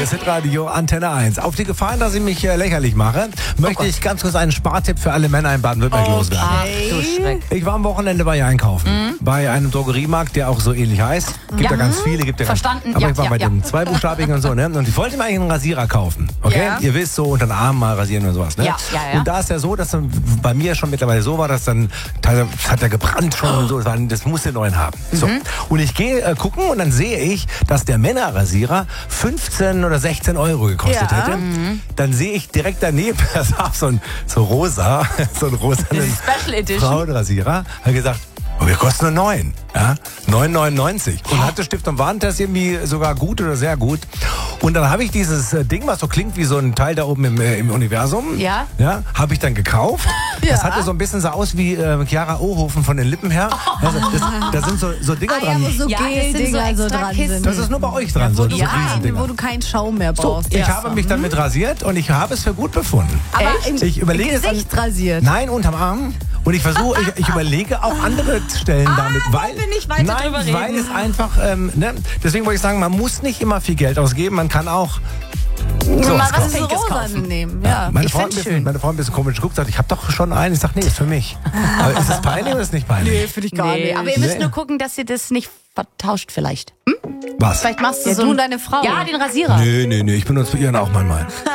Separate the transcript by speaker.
Speaker 1: ist Hitradio Antenne 1. Auf die Gefahr, dass ich mich lächerlich mache, möchte ich ganz kurz einen Spartipp für alle Männer in Baden-Württemberg loswerden.
Speaker 2: Ach du Schreck.
Speaker 1: Ich war am Wochenende bei ihr einkaufen. Bei einem Drogeriemarkt, der auch so ähnlich heißt. Gibt ja ganz viele. Gibt ja
Speaker 2: Verstanden.
Speaker 1: Aber
Speaker 2: Ja,
Speaker 1: ich war
Speaker 2: ja,
Speaker 1: bei
Speaker 2: ja.
Speaker 1: dem zweibuchstabigen und so, ne? Und ich wollte mir eigentlich einen Rasierer kaufen. Okay?
Speaker 2: Ja.
Speaker 1: Ihr wisst, so unter den Arm mal rasieren und sowas, ne?
Speaker 2: Ja, ja, ja.
Speaker 1: Und da ist ja so, dass dann bei mir schon mittlerweile so war, dass dann teilweise hat er gebrannt schon und so. Das muss den neuen haben. So. Und ich gehe gucken und dann sehe ich, dass der Männerrasierer 15 oder 16 Euro gekostet
Speaker 3: Ja.
Speaker 1: hätte. Dann sehe ich direkt daneben, das war so ein rosanen
Speaker 2: Special Edition.
Speaker 1: Frauenrasierer. Hat gesagt, oh, wir kosten nur 9. Ja? 9,99. Und hatte Stift- und Warentest irgendwie sogar gut oder sehr gut. Und dann habe ich dieses Ding, was so klingt wie so ein Teil da oben im Universum.
Speaker 2: Ja.
Speaker 1: Habe ich dann gekauft. Das hatte so ein bisschen so aus wie Chiara Ohofen von den Lippen her. Also da sind so Dinger
Speaker 3: Ja,
Speaker 1: dran.
Speaker 3: wo so
Speaker 2: Ja, das sind so
Speaker 3: Gel-Dinger so
Speaker 2: extra
Speaker 3: dran
Speaker 2: Kissen.
Speaker 3: sind.
Speaker 1: Das ist nur bei euch dran, so Riesendinger.
Speaker 3: Wo du keinen Schaum mehr
Speaker 1: So,
Speaker 3: brauchst.
Speaker 1: ich habe mich damit rasiert und ich habe es für gut befunden.
Speaker 3: Aber
Speaker 2: Echt?
Speaker 3: im
Speaker 1: Ich überlege jetzt
Speaker 3: Gesicht rasiert.
Speaker 1: Nein, unterm Arm. Und ich versuche, ich überlege auch andere Stellen damit, weil,
Speaker 2: wollen wir nicht weiter drüber reden?
Speaker 1: weil es einfach, deswegen wollte ich sagen, man muss nicht immer viel Geld ausgeben, man kann auch sowas
Speaker 2: Mal was
Speaker 1: kaufen.
Speaker 3: So
Speaker 2: Pinkes
Speaker 3: rosa
Speaker 2: kaufen.
Speaker 3: nehmen, ja.
Speaker 1: Meine
Speaker 2: Ich
Speaker 1: Frau,
Speaker 2: find's schön.
Speaker 1: meine Frau ein bisschen komisch geguckt, sagt, ich habe doch schon einen. Ich sage, nee, ist für mich. Aber ist das peinlich oder ist nicht peinlich?
Speaker 3: finde ich
Speaker 2: Nee, aber ihr müsst
Speaker 1: Nee.
Speaker 2: nur gucken, dass ihr das nicht vertauscht vielleicht.
Speaker 1: Was?
Speaker 2: Vielleicht machst du
Speaker 3: Ja,
Speaker 2: so
Speaker 3: du
Speaker 2: ein-
Speaker 3: und deine Frau.
Speaker 2: Ja, den Rasierer.
Speaker 1: Nee, ich benutze für ihren auch manchmal.